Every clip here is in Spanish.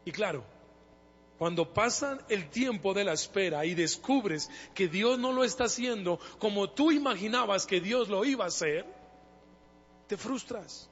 Y claro, cuando pasa el tiempo de la espera y descubres que Dios no lo está haciendo como tú imaginabas que Dios lo iba a hacer, te frustras.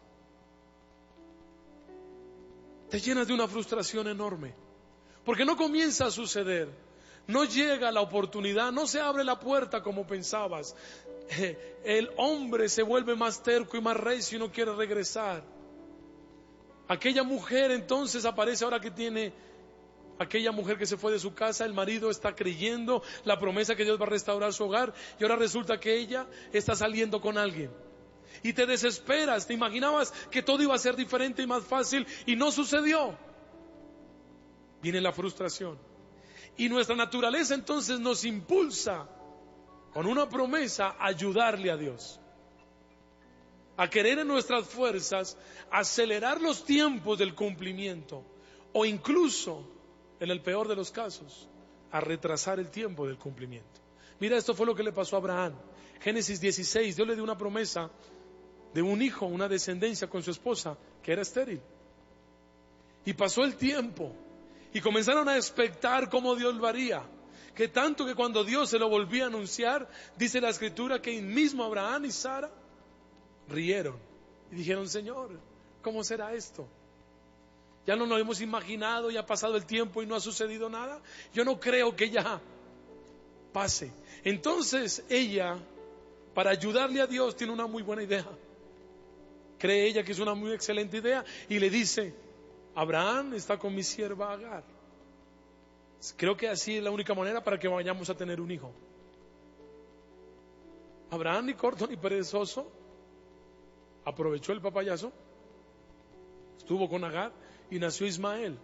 Te llenas de una frustración enorme. Porque no comienza a suceder. No llega la oportunidad, no se abre la puerta como pensabas. El hombre se vuelve más terco y más recio y no quiere regresar. Aquella mujer entonces aparece ahora que tiene, aquella mujer que se fue de su casa, el marido está creyendo la promesa que Dios va a restaurar su hogar y ahora resulta que ella está saliendo con alguien. Y te desesperas, te imaginabas que todo iba a ser diferente y más fácil y no sucedió. Viene la frustración. Y nuestra naturaleza entonces nos impulsa con una promesa a ayudarle a Dios. A querer en nuestras fuerzas acelerar los tiempos del cumplimiento. O incluso, en el peor de los casos, a retrasar el tiempo del cumplimiento. Mira, esto fue lo que le pasó a Abraham. Génesis 16, Dios le dio una promesa de un hijo, una descendencia con su esposa, que era estéril. Y pasó el tiempo. Y comenzaron a expectar cómo Dios lo haría. Que tanto que cuando Dios se lo volvía a anunciar, dice la Escritura que mismo Abraham y Sara rieron. Y dijeron, Señor, ¿cómo será esto? Ya no lo hemos imaginado, ya ha pasado el tiempo y no ha sucedido nada. Yo no creo que ya pase. Entonces ella, para ayudarle a Dios, tiene una muy buena idea. Cree ella que es una muy excelente idea y le dice, Abraham está con mi sierva Agar. Creo que así es la única manera para que vayamos a tener un hijo. Abraham, ni corto ni perezoso, aprovechó el papayazo, estuvo con Agar y nació Ismael.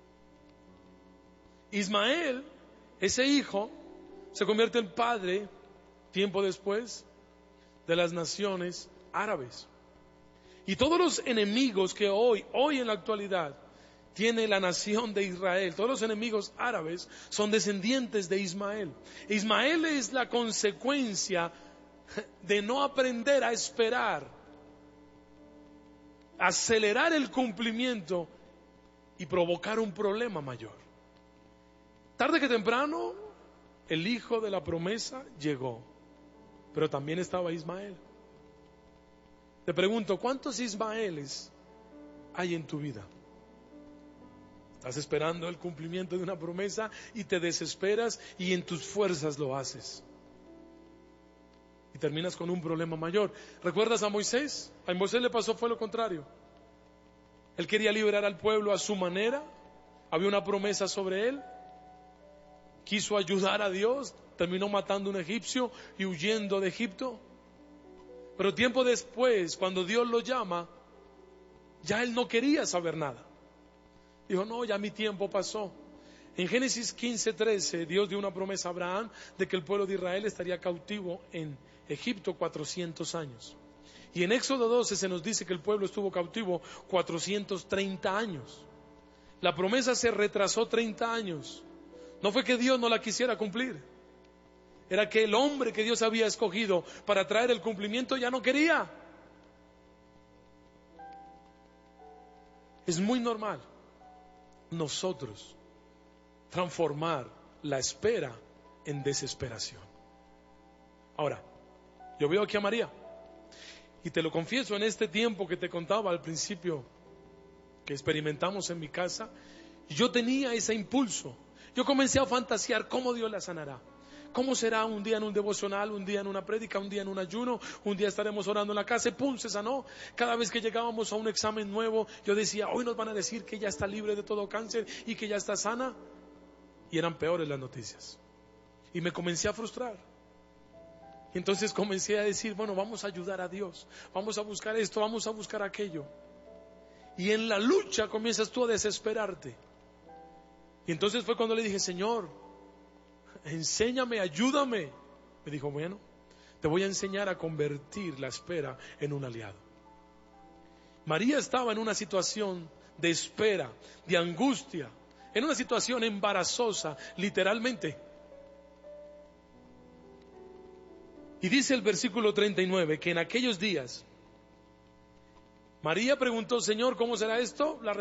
Ismael, ese hijo, se convierte en padre, tiempo después, de las naciones árabes. Y todos los enemigos que hoy en la actualidad tiene la nación de Israel, todos los enemigos árabes son descendientes de Ismael. Ismael es la consecuencia de no aprender a esperar, acelerar el cumplimiento y provocar un problema mayor. Tarde que temprano, el hijo de la promesa llegó, pero también estaba Ismael. Te pregunto, ¿cuántos Ismaeles hay en tu vida? Estás esperando el cumplimiento de una promesa y te desesperas y en tus fuerzas lo haces. Y terminas con un problema mayor. ¿Recuerdas a Moisés? A Moisés le pasó fue lo contrario. Él quería liberar al pueblo a su manera. Había una promesa sobre él. Quiso ayudar a Dios. Terminó matando a un egipcio y huyendo de Egipto. Pero tiempo después, cuando Dios lo llama, ya él no quería saber nada. Dijo, no, ya mi tiempo pasó. En Génesis 15:13, Dios dio una promesa a Abraham de que el pueblo de Israel estaría cautivo en Egipto 400 años. Y en Éxodo 12 se nos dice que el pueblo estuvo cautivo 430 años. La promesa se retrasó 30 años. No fue que Dios no la quisiera cumplir. Era que el hombre que Dios había escogido para traer el cumplimiento ya no quería. Es muy normal nosotros transformar la espera en desesperación. Ahora, yo veo aquí a María y te lo confieso, en este tiempo que te contaba al principio que experimentamos en mi casa, yo tenía ese impulso. Yo comencé a fantasear cómo Dios la sanará. ¿Cómo será un día en un devocional, un día en una prédica, un día en un ayuno, un día estaremos orando en la casa y ¡pum! Se sanó. Cada vez que llegábamos a un examen nuevo, yo decía, hoy nos van a decir que ya está libre de todo cáncer y que ya está sana. Y eran peores las noticias. Y me comencé a frustrar. Y entonces comencé a decir, bueno, vamos a ayudar a Dios, vamos a buscar esto, vamos a buscar aquello. Y en la lucha comienzas tú a desesperarte. Y entonces fue cuando le dije, Señor, enséñame, ayúdame. Me dijo, bueno, te voy a enseñar a convertir la espera en un aliado. María estaba en una situación de espera, de angustia, en una situación embarazosa, literalmente. Y dice el versículo 39 que en aquellos días María preguntó, Señor, ¿cómo será esto? La